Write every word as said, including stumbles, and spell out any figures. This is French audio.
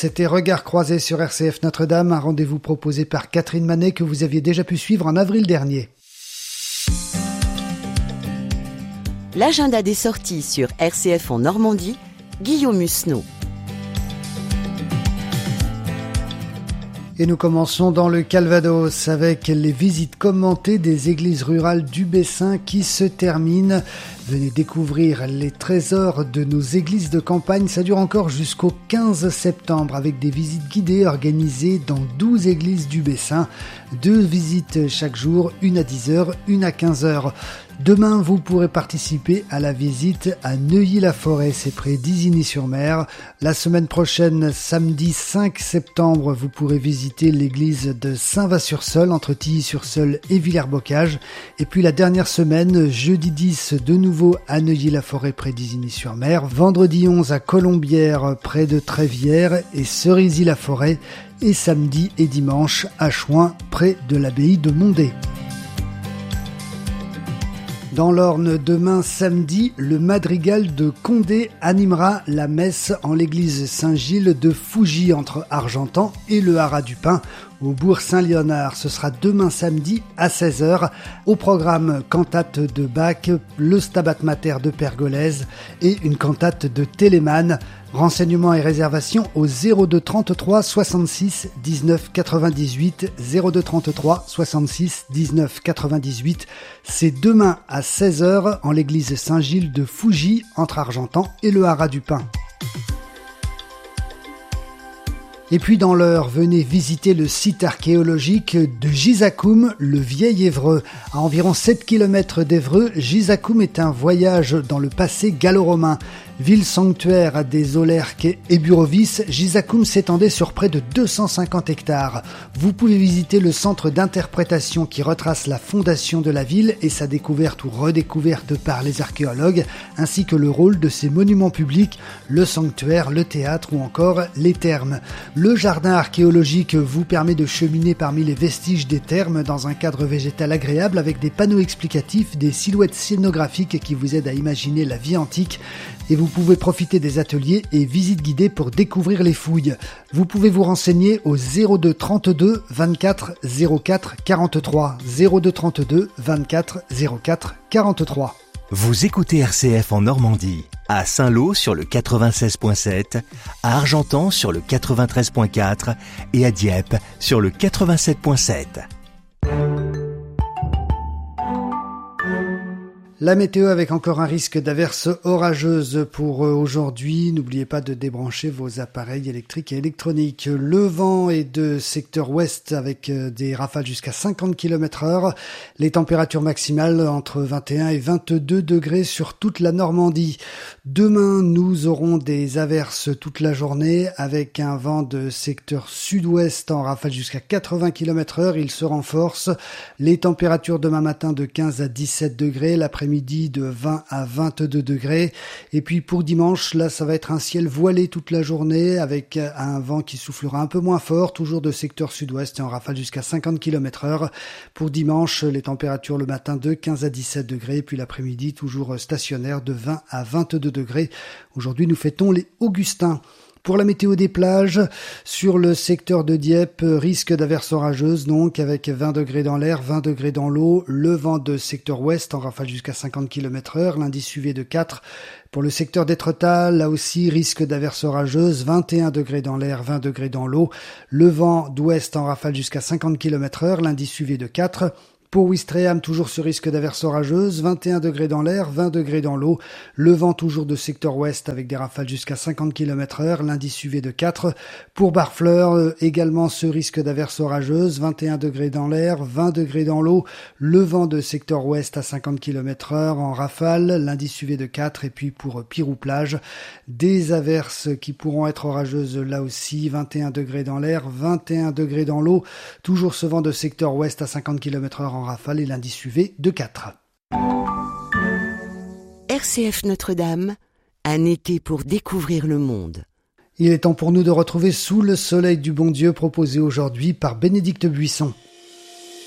C'était Regard croisé sur R C F Notre-Dame, un rendez-vous proposé par Catherine Manet que vous aviez déjà pu suivre en avril dernier. L'agenda des sorties sur R C F en Normandie, Guillaume Husneau. Et nous commençons dans le Calvados avec les visites commentées des églises rurales du Bessin qui se terminent. Venez découvrir les trésors de nos églises de campagne. Ça dure encore jusqu'au quinze septembre avec des visites guidées organisées dans douze églises du Bessin. Deux visites chaque jour, une à dix heures, une à quinze heures. Demain, vous pourrez participer à la visite à Neuilly-la-Forêt, c'est près d'Isigny-sur-Mer. La semaine prochaine, samedi cinq septembre, vous pourrez visiter l'église de Saint-Va-sur-Seul, entre Tilly-sur-Seul et Villers-Bocage. Et puis la dernière semaine, jeudi dix, de nouveau à Neuilly-la-Forêt, près d'Isigny-sur-Mer. Vendredi onze à Colombières, près de Trévières et Cerisy-la-Forêt. Et samedi et dimanche à Chouin, près de l'abbaye de Mondé. Dans l'Orne, demain samedi, le Madrigal de Condé animera la messe en l'église Saint-Gilles de Fougy entre Argentan et le Haras du Pin au bourg Saint-Léonard. Ce sera demain samedi à seize heures. Au programme, cantate de Bach, le Stabat Mater de Pergolèse et une cantate de Téléman. Renseignements et réservations au zéro deux trente-trois soixante-six dix-neuf quatre-vingt-dix-huit, zéro deux trente-trois soixante-six dix-neuf quatre-vingt-dix-huit. C'est demain à seize heures en l'église Saint-Gilles de Fougy entre Argentan et le Haras du Pin. Et puis dans l'heure, venez visiter le site archéologique de Gizacoum, le Vieil Évreux. À environ sept kilomètres d'Évreux, Gizacoum est un voyage dans le passé gallo-romain. Ville sanctuaire des Aulerques et Burovis, Gizacoum s'étendait sur près de deux cent cinquante hectares. Vous pouvez visiter le centre d'interprétation qui retrace la fondation de la ville et sa découverte ou redécouverte par les archéologues, ainsi que le rôle de ses monuments publics, le sanctuaire, le théâtre ou encore les thermes. Le jardin archéologique vous permet de cheminer parmi les vestiges des thermes dans un cadre végétal agréable avec des panneaux explicatifs, des silhouettes scénographiques qui vous aident à imaginer la vie antique. Et vous pouvez profiter des ateliers et visites guidées pour découvrir les fouilles. Vous pouvez vous renseigner au zéro deux trente-deux vingt-quatre zéro quatre quarante-trois, zéro deux trente-deux vingt-quatre zéro quatre quarante-trois. Vous écoutez R C F en Normandie, à Saint-Lô sur le quatre-vingt-seize virgule sept, à Argentan sur le quatre-vingt-treize virgule quatre et à Dieppe sur le quatre-vingt-sept virgule sept. La météo avec encore un risque d'averses orageuses pour aujourd'hui. N'oubliez pas de débrancher vos appareils électriques et électroniques. Le vent est de secteur ouest avec des rafales jusqu'à cinquante kilomètres heure. Les températures maximales entre vingt et un et vingt-deux degrés sur toute la Normandie. Demain, nous aurons des averses toute la journée avec un vent de secteur sud-ouest en rafale jusqu'à quatre-vingts kilomètres heure. Il se renforce. Les températures demain matin de quinze à dix-sept degrés. L'après-midi de vingt à vingt-deux degrés. Et puis pour dimanche, là, ça va être un ciel voilé toute la journée avec un vent qui soufflera un peu moins fort, toujours de secteur sud-ouest et en rafale jusqu'à cinquante kilomètres heure. Pour dimanche, les températures le matin de quinze à dix-sept degrés, puis l'après-midi toujours stationnaire de vingt à vingt-deux degrés. Aujourd'hui, nous fêtons les Augustins. Pour la météo des plages, sur le secteur de Dieppe, risque d'averses orageuses, donc avec vingt degrés dans l'air, vingt degrés dans l'eau, le vent de secteur ouest en rafale jusqu'à cinquante kilomètres heure, l'indice U V de quatre. Pour le secteur d'Étretat, là aussi, risque d'averses orageuses, vingt et un degrés dans l'air, vingt degrés dans l'eau, le vent d'ouest en rafale jusqu'à cinquante kilomètres heure, l'indice U V de quatre. Pour Ouistreham, toujours ce risque d'averses orageuses, vingt et un degrés dans l'air, vingt degrés dans l'eau, le vent toujours de secteur ouest avec des rafales jusqu'à cinquante kilomètres heure, l'indice U V de quatre. Pour Barfleur, également ce risque d'averses orageuses, vingt et un degrés dans l'air, vingt degrés dans l'eau, le vent de secteur ouest à cinquante kilomètres heure en rafale, l'indice U V de quatre. Et puis pour Pirou-Plage, des averses qui pourront être orageuses là aussi, vingt et un degrés dans l'air, vingt et un degrés dans l'eau, toujours ce vent de secteur ouest à cinquante kilomètres heure en rafale et l'indice U V de quatre. R C F Notre-Dame, un été pour découvrir le monde. Il est temps pour nous de retrouver Sous le soleil du bon Dieu proposé aujourd'hui par Bénédicte Buisson.